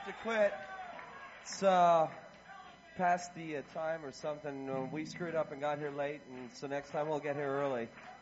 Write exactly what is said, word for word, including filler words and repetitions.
to quit. It's uh, past the uh, time or something. Uh, we screwed up and got here late, and so next time we'll get here early.